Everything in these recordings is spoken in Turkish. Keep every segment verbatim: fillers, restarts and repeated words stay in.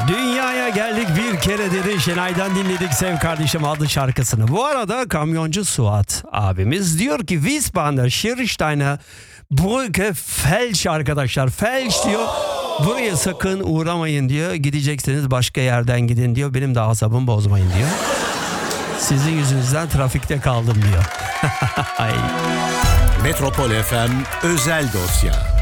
Dünyaya geldik bir kere dedi. Şenay'dan dinledik Sev Kardeşim adlı şarkısını. Bu arada kamyoncu Suat abimiz diyor ki Wiesbaden'da Schiersteiner Brücke felç arkadaşlar. Felç diyor. Buraya sakın uğramayın diyor. Gidecekseniz başka yerden gidin diyor. Benim de asabımı bozmayın diyor. Sizin yüzünüzden trafikte kaldım diyor. Ay. Metropol F M özel dosya.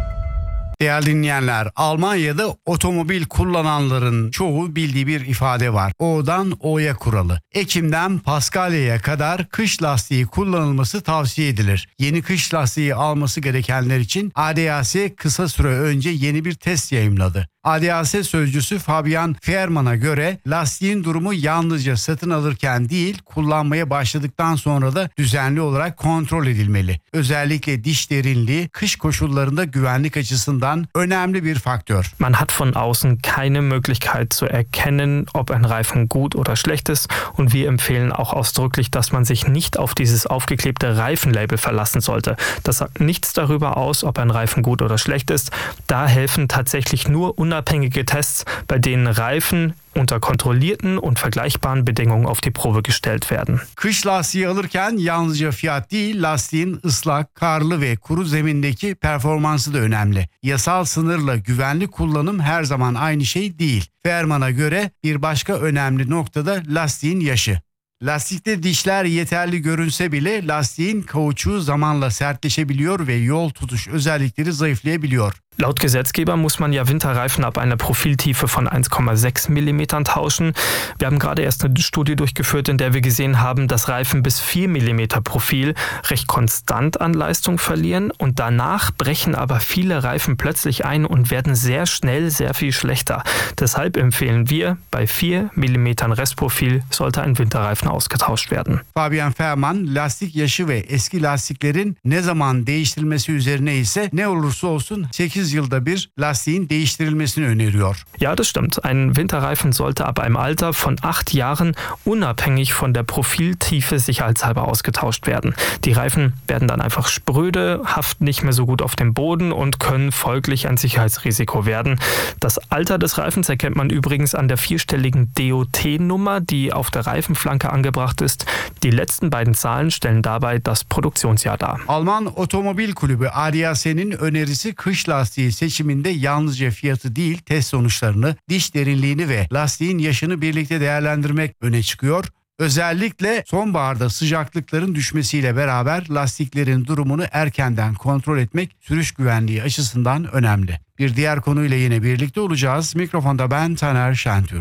Değerli dinleyenler, Almanya'da otomobil kullananların çoğu bildiği bir ifade var. O'dan O'ya kuralı. Ekim'den Paskalya'ya kadar kış lastiği kullanılması tavsiye edilir. Yeni kış lastiği alması gerekenler için A D A C kısa süre önce yeni bir test yayımladı. A D A C sözcüsü Fabian Fehrmann'a göre lastiğin durumu yalnızca satın alırken değil, kullanmaya başladıktan sonra da düzenli olarak kontrol edilmeli. Özellikle diş derinliği kış koşullarında güvenlik açısından önemli bir faktör. Man hat von außen keine Möglichkeit zu erkennen, ob ein Reifen gut oder schlecht ist, und wir empfehlen auch ausdrücklich, dass man sich nicht auf dieses aufgeklebte Reifenlabel verlassen sollte. Das sagt nichts darüber aus, ob ein Reifen gut oder schlecht ist. Da helfen tatsächlich nur unabhängige Tests, bei denen Reifen unter kontrollierten und vergleichbaren Bedingungen auf die Probe gestellt werden. Kış lastiği alırken yalnızca fiyat değil, lastiğin ıslak, karlı ve kuru zemindeki performansı da önemli. Yasal sınırla güvenli kullanım her zaman aynı şey değil. Fehrmann'a göre bir başka önemli nokta da lastiğin yaşı. Lastikte dişler yeterli görünse bile lastiğin kauçuğu zamanla sertleşebiliyor ve yol tutuş özellikleri zayıflayabiliyor. Laut Gesetzgeber muss man ja Winterreifen ab einer Profiltiefe von eins Komma sechs Millimetern tauschen. Wir haben gerade erst eine Studie durchgeführt, in der wir gesehen haben, dass Reifen bis vier Millimeter Profil recht konstant an Leistung verlieren und danach brechen aber viele Reifen plötzlich ein und werden sehr schnell sehr viel schlechter. Deshalb empfehlen wir, bei vier Millimetern Restprofil sollte ein Winterreifen ausgetauscht werden. Fabian Fehrmann, lastik yaşı ve eski lastiklerin ne zaman değiştirilmesi üzerine ise ne olursa olsun sekiz yılda bir lastiğin değiştirilmesini öneriyor. Ja, das stimmt. Ein Winterreifen sollte ab einem Alter von acht Jahren unabhängig von der Profiltiefe sicherheitshalber ausgetauscht werden. Die Reifen werden dann einfach spröde, haften nicht mehr so gut auf dem Boden und können folglich ein Sicherheitsrisiko werden. Das Alter des Reifens erkennt man übrigens an der vierstelligen D O T-Nummer, die auf der Reifenflanke angebracht ist. Die letzten beiden Zahlen stellen dabei das Produktionsjahr dar. Alman Otomobil Kulübü A D A C'nin önerisi kış lastiği seçiminde yalnızca fiyatı değil, test sonuçlarını, diş derinliğini ve lastiğin yaşını birlikte değerlendirmek öne çıkıyor. Özellikle sonbaharda sıcaklıkların düşmesiyle beraber lastiklerin durumunu erkenden kontrol etmek sürüş güvenliği açısından önemli. Bir diğer konuyla yine birlikte olacağız. Mikrofonda ben Taner Şentürk.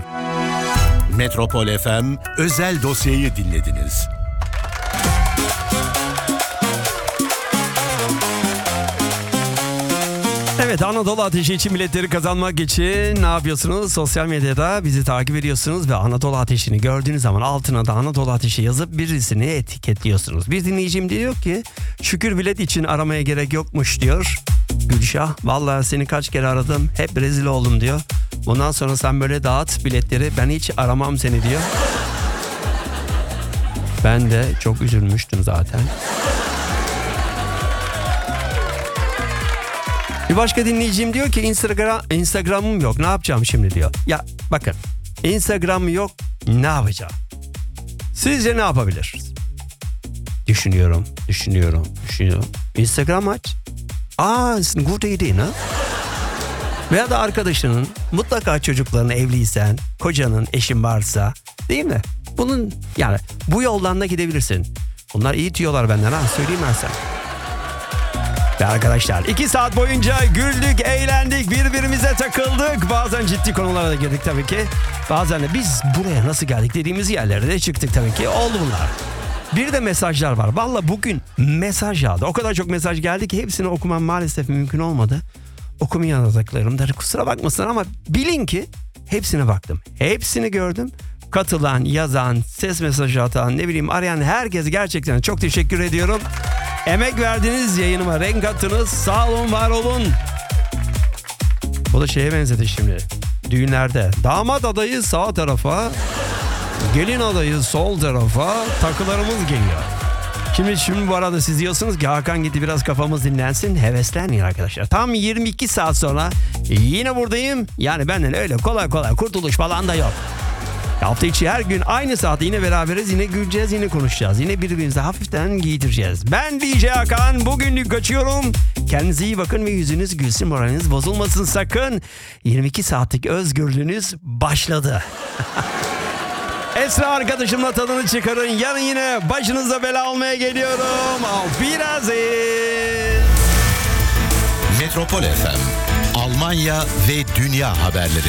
Metropol F M özel dosyayı dinlediniz. Evet, Anadolu Ateşi için biletleri kazanmak için ne yapıyorsunuz? Sosyal medyada bizi takip ediyorsunuz ve Anadolu Ateşi'ni gördüğünüz zaman altına da Anadolu Ateşi yazıp birisini etiketliyorsunuz. Bir dinleyicim diyor ki şükür bilet için aramaya gerek yokmuş diyor. Gülşah, vallahi seni kaç kere aradım, hep rezil oldum diyor. Bundan sonra sen böyle dağıt biletleri, ben hiç aramam seni diyor. Ben de çok üzülmüştüm zaten. Bir başka dinleyicim diyor ki Instagram Instagram'ım yok, ne yapacağım şimdi diyor. Ya bakın, Instagram yok, ne yapacağım? Sizce ne yapabiliriz? Düşünüyorum, düşünüyorum, düşünüyorum. Instagram aç. Aa, ist eine gute Idee, ne? Veya da arkadaşının, mutlaka çocukların, evliysen, kocanın, eşin varsa, değil mi? Bunun yani bu yoldan da gidebilirsin. Bunlar iyi tüyolar benden, ha, söyleyeyim ben sana. Ve arkadaşlar iki saat boyunca güldük, eğlendik, birbirimize takıldık. Bazen ciddi konulara da girdik tabii ki. Bazen de biz buraya nasıl geldik dediğimiz yerlere de çıktık tabii ki. Oldu bunlar. Bir de mesajlar var. Vallahi bugün mesaj yağdı. O kadar çok mesaj geldi ki hepsini okumam maalesef mümkün olmadı. Okumayacaklarım da kusura bakmasın ama bilin ki hepsine baktım. Hepsini gördüm. Katılan, yazan, ses mesajı atan, ne bileyim arayan herkese gerçekten çok teşekkür ediyorum. Emek verdiniz, yayınıma renk attınız. Sağ olun, var olun. Bu da şeye benzedi şimdi. Düğünlerde damat adayı sağ tarafa, gelin adayı sol tarafa, takılarımız geliyor. Şimdi şimdi bu arada siz diyorsunuz ki Hakan gitti biraz kafamız dinlensin. Heveslenmeyin arkadaşlar. Tam yirmi iki saat sonra yine buradayım. Yani benden öyle kolay kolay kurtuluş falan da yok. Hafta içi her gün aynı saatte yine beraberiz. Yine güleceğiz, yine konuşacağız. Yine birbirimizi hafiften giydireceğiz. Ben D J Hakan. Bugünlük kaçıyorum. Kendinize iyi bakın ve yüzünüz gülsün. Moraliniz bozulmasın sakın. yirmi iki saatlik özgürlüğünüz başladı. Esra arkadaşımla tadını çıkarın. Yarın yine başınıza bela almaya geliyorum. Auf Wiedersehen. Metropol F M, Almanya ve dünya haberleri.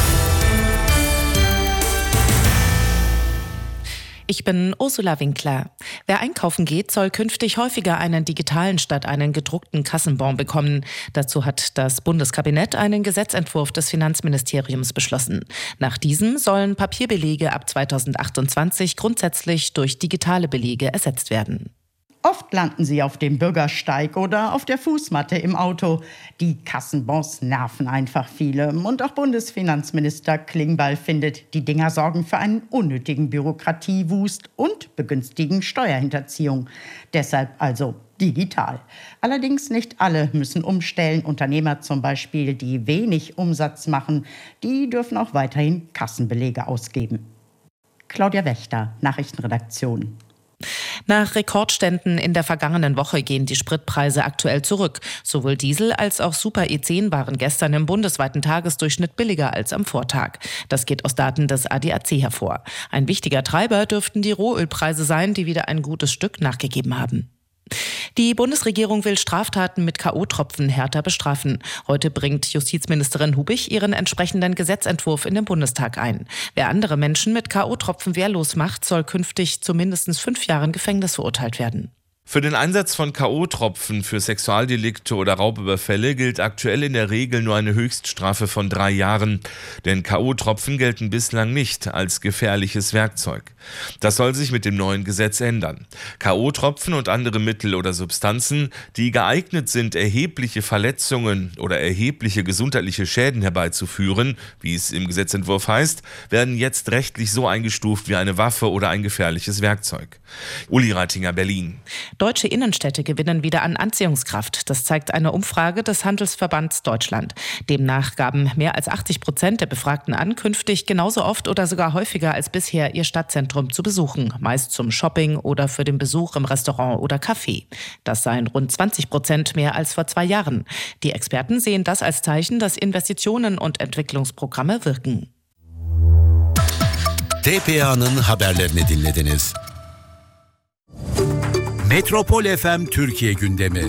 Ich bin Ursula Winkler. Wer einkaufen geht, soll künftig häufiger einen digitalen statt einen gedruckten Kassenbon bekommen. Dazu hat das Bundeskabinett einen Gesetzentwurf des Finanzministeriums beschlossen. Nach diesem sollen Papierbelege ab zweitausendachtundzwanzig grundsätzlich durch digitale Belege ersetzt werden. Oft landen sie auf dem Bürgersteig oder auf der Fußmatte im Auto. Die Kassenbons nerven einfach viele. Und auch Bundesfinanzminister Klingbeil findet, die Dinger sorgen für einen unnötigen Bürokratiewust und begünstigen Steuerhinterziehung. Deshalb also digital. Allerdings nicht alle müssen umstellen. Unternehmer zum Beispiel, die wenig Umsatz machen, die dürfen auch weiterhin Kassenbelege ausgeben. Claudia Wächter, Nachrichtenredaktion. Nach Rekordständen in der vergangenen Woche gehen die Spritpreise aktuell zurück. Sowohl Diesel als auch Super E zehn waren gestern im bundesweiten Tagesdurchschnitt billiger als am Vortag. Das geht aus Daten des A D A C hervor. Ein wichtiger Treiber dürften die Rohölpreise sein, die wieder ein gutes Stück nachgegeben haben. Die Bundesregierung will Straftaten mit K O-Tropfen härter bestrafen. Heute bringt Justizministerin Hubich ihren entsprechenden Gesetzentwurf in den Bundestag ein. Wer andere Menschen mit K O-Tropfen wehrlos macht, soll künftig zu mindestens fünf Jahren Gefängnis verurteilt werden. Für den Einsatz von K O-Tropfen für Sexualdelikte oder Raubüberfälle gilt aktuell in der Regel nur eine Höchststrafe von drei Jahren. Denn K O-Tropfen gelten bislang nicht als gefährliches Werkzeug. Das soll sich mit dem neuen Gesetz ändern. K O-Tropfen und andere Mittel oder Substanzen, die geeignet sind, erhebliche Verletzungen oder erhebliche gesundheitliche Schäden herbeizuführen, wie es im Gesetzentwurf heißt, werden jetzt rechtlich so eingestuft wie eine Waffe oder ein gefährliches Werkzeug. Uli Reitinger, Berlin. Deutsche Innenstädte gewinnen wieder an Anziehungskraft. Das zeigt eine Umfrage des Handelsverbands Deutschland. Demnach gaben mehr als achtzig Prozent der Befragten an, künftig genauso oft oder sogar häufiger als bisher ihr Stadtzentrum zu besuchen. Meist zum Shopping oder für den Besuch im Restaurant oder Café. Das seien rund zwanzig Prozent mehr als vor zwei Jahren. Die Experten sehen das als Zeichen, dass Investitionen und Entwicklungsprogramme wirken. T P A'nın haberlerini dinlediniz. Metropol F M Türkiye gündemi.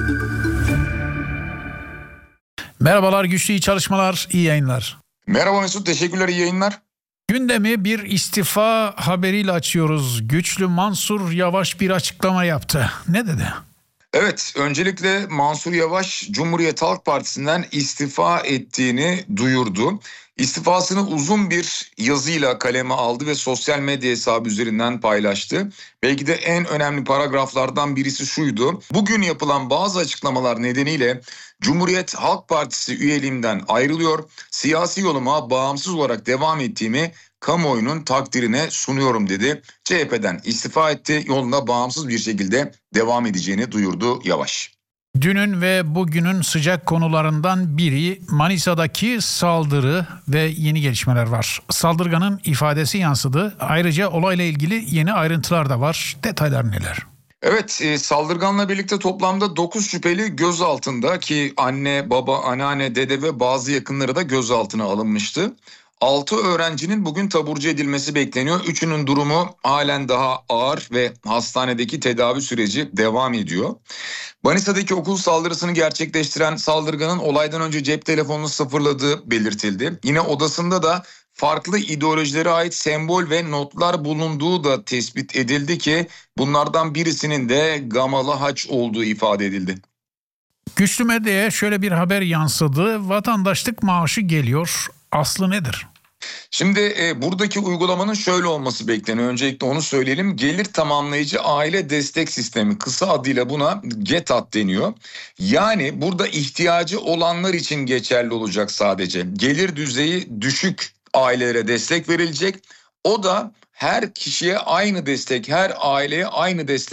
Merhabalar, güçlü iyi çalışmalar, iyi yayınlar. Merhaba Mesut, teşekkürler, iyi yayınlar. Gündemi bir istifa haberiyle açıyoruz. Güçlü Mansur Yavaş bir açıklama yaptı. Ne dedi? Evet, öncelikle Mansur Yavaş Cumhuriyet Halk Partisi'nden istifa ettiğini duyurdu. İstifasını uzun bir yazıyla kaleme aldı ve sosyal medya hesabı üzerinden paylaştı. Belki de en önemli paragraflardan birisi şuydu: bugün yapılan bazı açıklamalar nedeniyle Cumhuriyet Halk Partisi üyeliğimden ayrılıyor. Siyasi yoluma bağımsız olarak devam ettiğimi kamuoyunun takdirine sunuyorum dedi. C H P'den istifa etti, yoluna bağımsız bir şekilde devam edeceğini duyurdu Yavaş. Dünün ve bugünün sıcak konularından biri Manisa'daki saldırı ve yeni gelişmeler var. Saldırganın ifadesi yansıdı. Ayrıca olayla ilgili yeni ayrıntılar da var. Detaylar neler? Evet, e, saldırganla birlikte toplamda dokuz şüpheli gözaltında, ki anne, baba, anneanne, dede ve bazı yakınları da gözaltına alınmıştı. altı öğrencinin bugün taburcu edilmesi bekleniyor. üçünün durumu halen daha ağır ve hastanedeki tedavi süreci devam ediyor. Manisa'daki okul saldırısını gerçekleştiren saldırganın olaydan önce cep telefonunu sıfırladığı belirtildi. Yine odasında da farklı ideolojilere ait sembol ve notlar bulunduğu da tespit edildi ki bunlardan birisinin de gamalı haç olduğu ifade edildi. Güçlü medyaya şöyle bir haber yansıdı. Vatandaşlık maaşı geliyor. Aslı nedir? Şimdi e, buradaki uygulamanın şöyle olması bekleniyor. Öncelikle onu söyleyelim. Gelir tamamlayıcı aile destek sistemi, kısa adıyla buna GETAD deniyor. Yani burada ihtiyacı olanlar için geçerli olacak sadece. Gelir düzeyi düşük ailelere destek verilecek. O da her kişiye aynı destek, her aileye aynı destek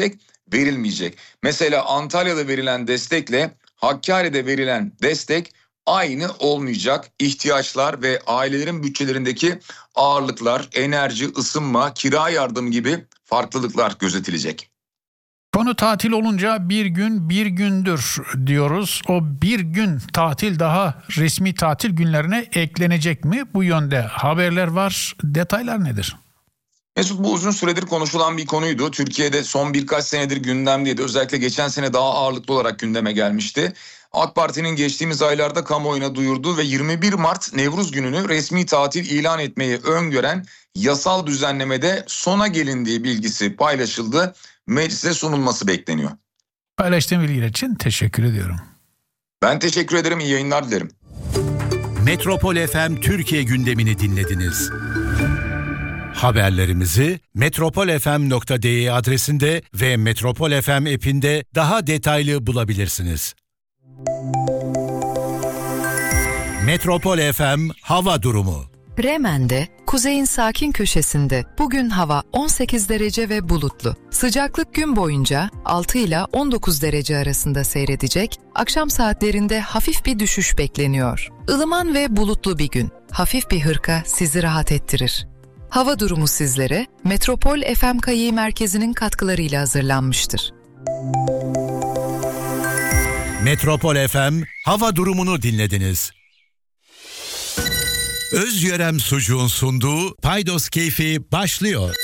verilmeyecek. Mesela Antalya'da verilen destekle Hakkari'de verilen destek aynı olmayacak. İhtiyaçlar ve ailelerin bütçelerindeki ağırlıklar, enerji, ısınma, kira yardımı gibi farklılıklar gözetilecek. Konu tatil olunca bir gün bir gündür diyoruz. O bir gün tatil daha resmi tatil günlerine eklenecek mi? Bu yönde haberler var. Detaylar nedir? Mesut, bu uzun süredir konuşulan bir konuydu. Türkiye'de son birkaç senedir gündemdeydi. Özellikle geçen sene daha ağırlıklı olarak gündeme gelmişti. AK Parti'nin geçtiğimiz aylarda kamuoyuna duyurduğu ve yirmi bir Mart Nevruz gününü resmi tatil ilan etmeyi öngören yasal düzenlemede sona gelindiği bilgisi paylaşıldı. Meclise sunulması bekleniyor. Paylaştığım bilgiler için teşekkür ediyorum. Ben teşekkür ederim. İyi yayınlar dilerim. Metropol F M Türkiye gündemini dinlediniz. Haberlerimizi metropol f m nokta d e adresinde ve Metropol F M app'inde daha detaylı bulabilirsiniz. Metropol F M hava durumu. Bremen'de, kuzeyin sakin köşesinde bugün hava on sekiz derece ve bulutlu. Sıcaklık gün boyunca altı ila on dokuz derece arasında seyredecek, akşam saatlerinde hafif bir düşüş bekleniyor. Ilıman ve bulutlu bir gün, hafif bir hırka sizi rahat ettirir. Hava durumu sizlere Metropol F M K Y merkezinin katkılarıyla hazırlanmıştır. Metropol F M hava durumunu dinlediniz. Özyörem Sucuğun sunduğu Paydos Keyfi başlıyor.